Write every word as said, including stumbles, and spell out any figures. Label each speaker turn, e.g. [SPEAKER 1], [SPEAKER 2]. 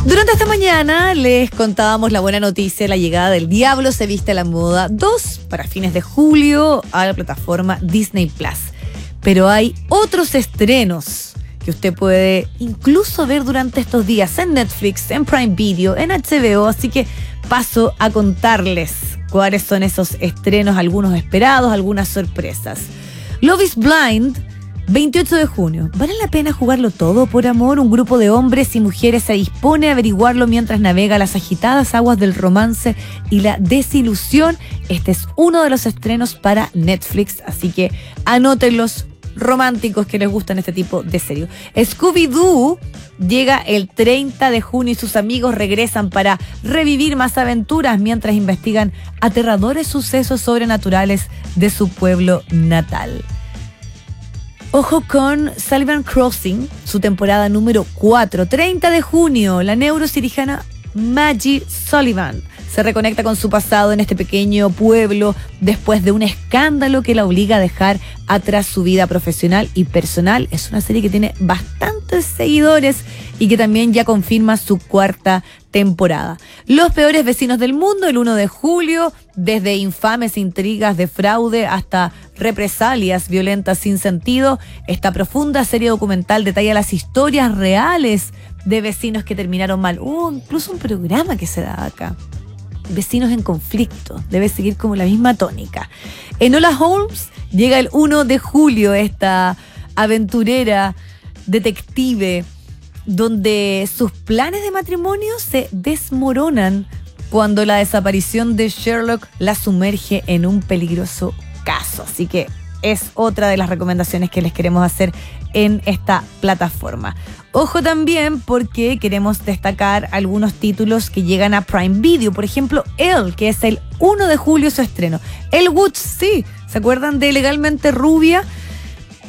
[SPEAKER 1] Durante esta mañana les contábamos la buena noticia, la llegada del Diablo se viste a la moda dos para fines de julio a la plataforma Disney Plus. Pero hay otros estrenos que usted puede incluso ver durante estos días en Netflix, en Prime Video, en H B O, así que paso a contarles cuáles son esos estrenos, algunos esperados, algunas sorpresas. Love is Blind, veintiocho de junio. ¿Vale la pena jugarlo todo por amor? Un grupo de hombres y mujeres se dispone a averiguarlo mientras navega las agitadas aguas del romance y la desilusión. Este es uno de los estrenos para Netflix, así que anótenlos, románticos que les gustan este tipo de series. Scooby-Doo llega el treinta de junio y sus amigos regresan para revivir más aventuras mientras investigan aterradores sucesos sobrenaturales de su pueblo natal. Ojo con Sullivan Crossing, su temporada número cuatro, treinta de junio. La neurocirujana Maggie Sullivan se reconecta con su pasado en este pequeño pueblo después de un escándalo que la obliga a dejar atrás su vida profesional y personal. Es una serie que tiene bastantes seguidores y que también ya confirma su cuarta temporada. Los peores vecinos del mundo, el uno de julio, desde infames intrigas de fraude hasta represalias violentas sin sentido. Esta profunda serie documental detalla las historias reales de vecinos que terminaron mal. Hubo incluso un programa que se da acá. Vecinos en conflicto, debe seguir como la misma tónica. Enola Holmes llega el uno de julio, esta aventurera detective donde sus planes de matrimonio se desmoronan cuando la desaparición de Sherlock la sumerge en un peligroso caso. Así que es otra de las recomendaciones que les queremos hacer en esta plataforma. Ojo también porque queremos destacar algunos títulos que llegan a Prime Video. Por ejemplo, Elle, que es el uno de julio su estreno. Elle Woods, sí, ¿se acuerdan de Legalmente Rubia?